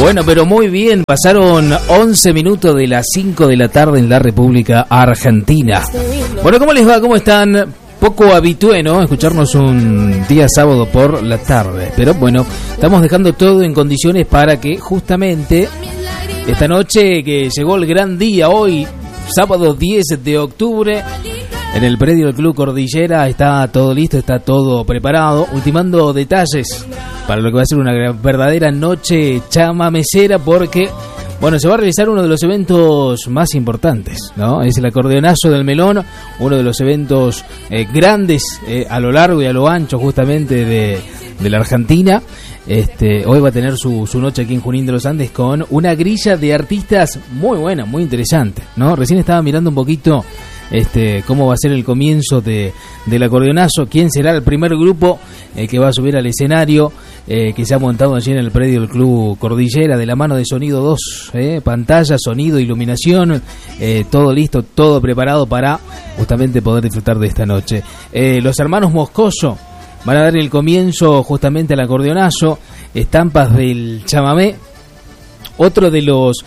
Bueno, pero muy bien, pasaron 11 minutos de las 5 de la tarde en la República Argentina. Bueno, ¿cómo les va? ¿Cómo están? Poco habitué, ¿no? Escucharnos un día sábado por la tarde. Pero bueno, estamos dejando todo en condiciones para que justamente esta noche que llegó el gran día, hoy, sábado 10 de octubre, en el predio del Club Cordillera está todo listo, está todo preparado, ultimando detalles para lo que va a ser una verdadera noche chamamecera, porque, bueno, se va a realizar uno de los eventos más importantes, ¿no? Es el acordeonazo del Melón, uno de los eventos grandes a lo largo y a lo ancho justamente de la Argentina. Hoy va a tener su noche aquí en Junín de los Andes con una grilla de artistas muy buena, muy interesante, ¿no? Recién estaba mirando un poquito cómo va a ser el comienzo del acordeonazo, quién será el primer grupo que va a subir al escenario, que se ha montado allí en el predio del Club Cordillera, de la mano de Sonido 2, pantalla, sonido, iluminación, todo listo, todo preparado para justamente poder disfrutar de esta noche. Los hermanos Moscoso van a dar el comienzo justamente al acordeonazo, estampas del chamamé. Otro de los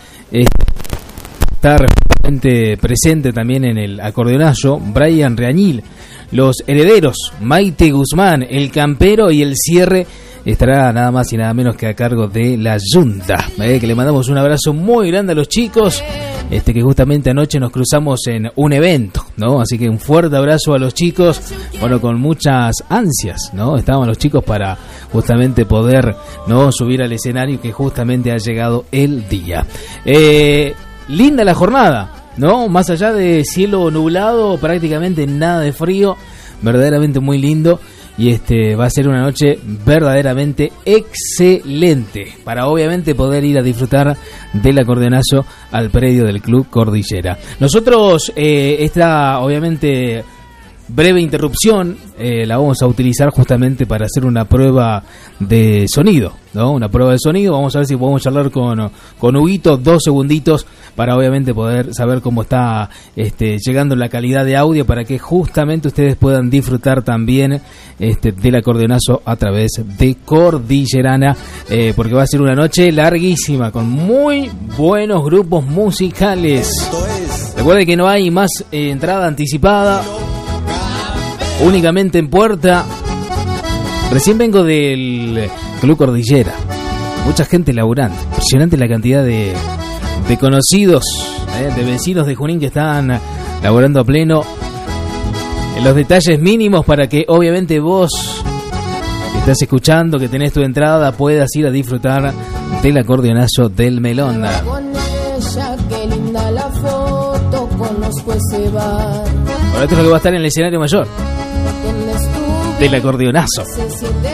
está presente también en el acordeonazo, Brian Reañil. Los herederos, Maite Guzmán, el campero, y el cierre estará nada más y nada menos que a cargo de la Yunta, que le mandamos un abrazo muy grande a los chicos, que justamente anoche nos cruzamos en un evento, ¿no? Así que un fuerte abrazo a los chicos, bueno, con muchas ansias, ¿no? Estaban los chicos para justamente poder, ¿no?, subir al escenario, que justamente ha llegado el día. Linda la jornada, ¿no? Más allá de cielo nublado, prácticamente nada de frío, verdaderamente muy lindo. Y va a ser una noche verdaderamente excelente para obviamente poder ir a disfrutar del acordeonazo al predio del Club Cordillera. Nosotros esta obviamente breve interrupción la vamos a utilizar justamente para hacer una prueba de sonido, ¿no? Una prueba de sonido. Vamos a ver si podemos charlar con Huguito 2 segunditos para obviamente poder saber cómo está llegando la calidad de audio, para que justamente ustedes puedan disfrutar también del acordeonazo a través de Cordillerana, porque va a ser una noche larguísima con muy buenos grupos musicales. Recuerden que no hay más entrada anticipada, únicamente en puerta. Recién vengo del Club Cordillera, mucha gente laburando, impresionante la cantidad de conocidos, de vecinos de Junín que están laburando a pleno en los detalles mínimos para que obviamente vos que estás escuchando, que tenés tu entrada, puedas ir a disfrutar del acordeonazo del Melón. Bueno, esto es lo que va a estar en el escenario mayor del acordeonazo.